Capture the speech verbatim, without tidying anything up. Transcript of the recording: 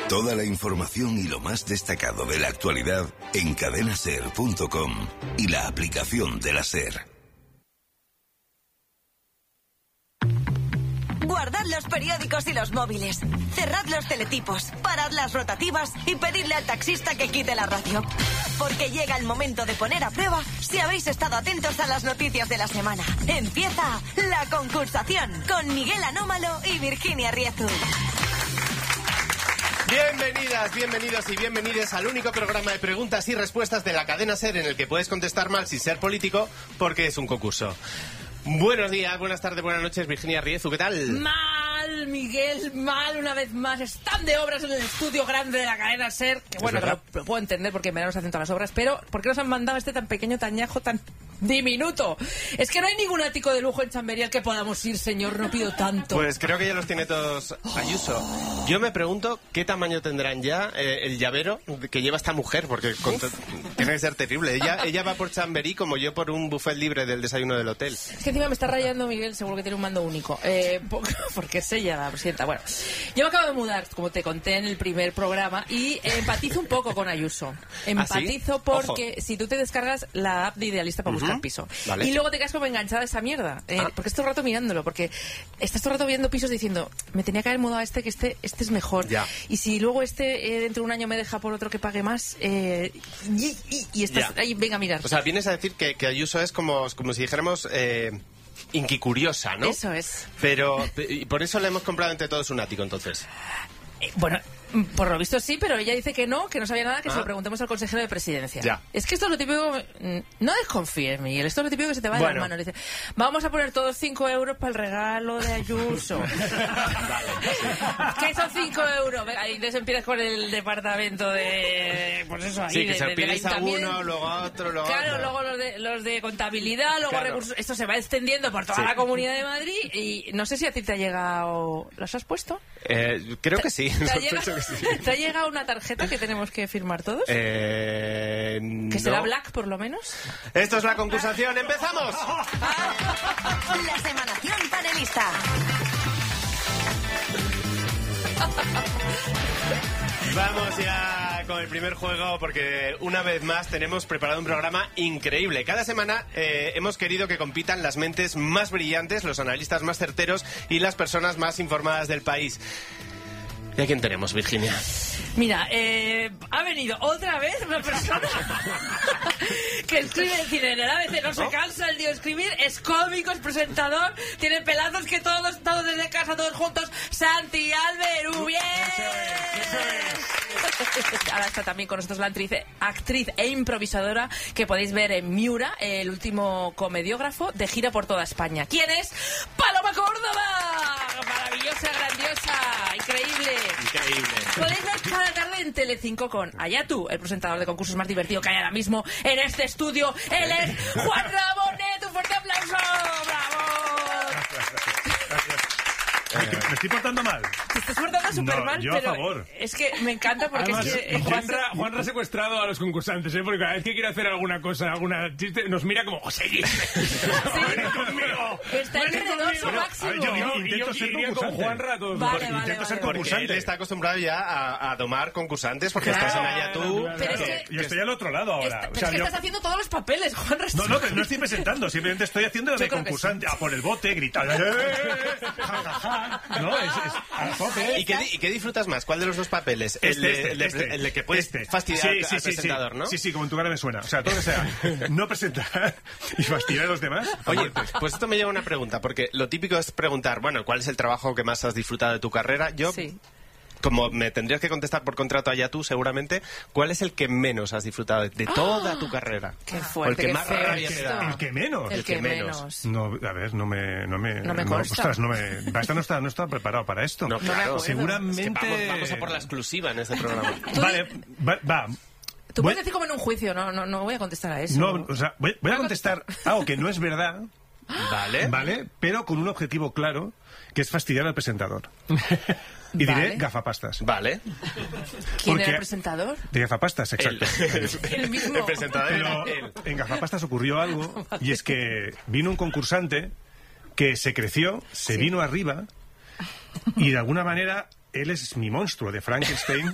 Toda la información y lo más destacado de la actualidad en cadena ser punto com y la aplicación de la SER. Guardad los periódicos y los móviles. Cerrad los teletipos, parad las rotativas y pedidle al taxista que quite la radio. Porque llega el momento de poner a prueba si habéis estado atentos a las noticias de la semana. Empieza la concursación con Miguel Anómalo y Virginia Riezu. Bienvenidas, bienvenidos y bienvenidas al único programa de preguntas y respuestas de la cadena SER en el que puedes contestar mal sin ser político porque es un concurso. Buenos días, buenas tardes, buenas noches, Virginia Riezu, ¿qué tal? Mal, Miguel, mal una vez más. Están de obras en el estudio grande de la cadena SER. Que bueno, que lo, lo puedo entender porque en verano se hacen todas las obras, pero ¿por qué nos han mandado este tan pequeño, tan ñajo, tan diminuto? Es que no hay ningún ático de lujo en Chamberí al que podamos ir, señor, no pido tanto. Pues creo que ya los tiene todos Ayuso. Yo me pregunto qué tamaño tendrán ya eh, el llavero que lleva esta mujer, porque con tiene que ser terrible. Ella, ella va por Chamberí como yo por un buffet libre del desayuno del hotel. Es que encima me está rayando Miguel, seguro que tiene un mando único. Eh, porque es ella la presidenta. Bueno, yo me acabo de mudar, como te conté en el primer programa, y empatizo un poco con Ayuso. Empatizo ¿Ah, sí? porque Ojo. Si tú te descargas la app de Idealista para buscar piso, vale, y luego te quedas como enganchada a esa mierda, eh, ah. porque estás todo el rato mirándolo, porque estás todo el rato viendo pisos diciendo, me tenía que haber mudado a este, que este este es mejor. Ya. Y si luego este eh, dentro de un año me deja por otro que pague más, eh, y, y, y estás ya. ahí, venga a mirar. O sea, vienes a decir que, que Ayuso es como, como si dijéramos... Eh... inquicuriosa, ¿no? Eso es. Pero, y por eso le hemos comprado entre todos un ático, entonces. Eh, bueno, por lo visto sí, pero ella dice que no, que no sabía nada, que ah. se lo preguntemos al consejero de presidencia. Ya. Es que esto es lo típico... No desconfíes, Miguel, esto es lo típico que se te va de bueno. las manos. Le dice, vamos a poner todos cinco euros para el regalo de Ayuso. Vale, sí. ¿Qué son cinco euros? Ahí entonces empiezas con el departamento de... Pues eso, ahí, sí, que de, se de, pides a uno, luego a otro, luego Claro, otro. luego los de, los de contabilidad, luego claro. recursos... Esto se va extendiendo por toda sí. la Comunidad de Madrid y no sé si a ti te ha llegado... ¿Los has puesto? Eh, creo que sí. ¿Te ha, llegado, que sí. ¿Te ha llegado una tarjeta que tenemos que firmar todos? Eh, ¿Que no. será Black, por lo menos? Esto es la concursación. ¡Empezamos! La semanación panelista. Vamos ya con el primer juego porque una vez más tenemos preparado un programa increíble. Cada semana eh, hemos querido que compitan las mentes más brillantes, los analistas más certeros y las personas más informadas del país. ¿Y a quién tenemos, Virginia? Mira, eh, ha venido otra vez una persona que escribe en cine en el A B C, no se cansa el tío de escribir, es cómico, es presentador, tiene pelazos que todos, todos desde casa, todos juntos, Santi Alberú, ¡bien! Eso es, eso es. Ahora está también con nosotros la actriz, actriz e improvisadora que podéis ver en Miura, el último comediógrafo de gira por toda España. ¿Quién es? ¡Paloma Córdoba! Maravillosa, grandiosa, increíble. Increíble. Podéis ver cada tarde en Telecinco con Ayatu, el presentador de concursos más divertido que hay ahora mismo en este estudio. Él es Juan Rabonet. Un fuerte aplauso. ¡Bravo! Me estoy portando mal. Te estás portando súper no, mal, yo pero a favor. Es que me encanta porque Además, es que... Juanra, Juanra ha secuestrado a los concursantes, ¿eh? Porque cada vez que quiere hacer alguna cosa, alguna chiste, nos mira como, ¡José! ¡Sí! conmigo! Está enredoso máximo. Ver, yo, yo intento yo, ser concursante. Con Juanra todos vale, los vale, intento vale, ser vale. concursante. Porque él está acostumbrado ya a, a domar concursantes porque claro, estás en Ayatu. Pero Claro. es que, yo estoy al otro lado ahora. Está, o pero sea, es que yo... estás haciendo todos los papeles, Juanra. No, no, no estoy presentando, simplemente estoy haciendo de concursante. Sí. A por el bote, gritando. No, es, es a tope. ¿Y qué, ¿Y qué disfrutas más? ¿Cuál de los dos papeles? Este, el, de, este, el, de, este, el de que puedes este. fastidiar sí, al sí, sí, presentador, sí. ¿no? Sí, sí, como en tu cara me suena. O sea, todo que sea no presentar y fastidiar a los demás. Oye, pues, pues esto me lleva a una pregunta, porque lo típico es preguntar, bueno, ¿cuál es el trabajo que más has disfrutado de tu carrera? Yo... Sí. Como me tendrías que contestar por contrato allá tú, seguramente, ¿cuál es el que menos has disfrutado de, de toda ¡Oh! tu carrera? ¡Qué fuerte! O el que qué más feo rabia te da. El que menos. El, el que, que menos. menos. No, a ver, no me... No me, no me no, consta. Ostras, no me... Esta no está, no está preparado para esto. No, claro. Seguramente... Es que vamos, vamos a por la exclusiva en este programa. Vale, va... va. Tú puedes decir como en un juicio, no, no, no voy a contestar a eso. No, o sea, voy, voy a contestar algo que no es verdad, ¿vale? ¿Vale? Pero con un objetivo claro, que es fastidiar al presentador. Y diré vale. gafapastas. Vale. ¿Quién era el presentador? De gafapastas, exacto. El, el mismo. El presentador era él. En gafapastas ocurrió algo, y es que vino un concursante que se creció, se sí. vino arriba, y de alguna manera él es mi monstruo de Frankenstein.